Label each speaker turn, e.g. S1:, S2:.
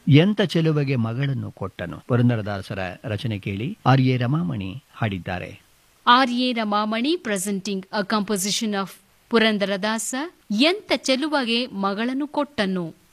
S1: ಎಂತ ಚೆಲುವೆಗೆ ಮಗಳನ್ನು ಕೊಟ್ಟನು. ಪುರಂದರದಾಸರ ರಚನೆ ಕೇಳಿ. ಆರ್.ಎ. ರಮಾಮಣಿ ಹಾಡಿದ್ದಾರೆ.
S2: ಆರ್.ಎ. Ramamani presenting a composition of Purandaradasa ಎಂತ ಚೆಲುವೆಗೆ ಮಗಳನ್ನು ಕೊಟ್ಟನು.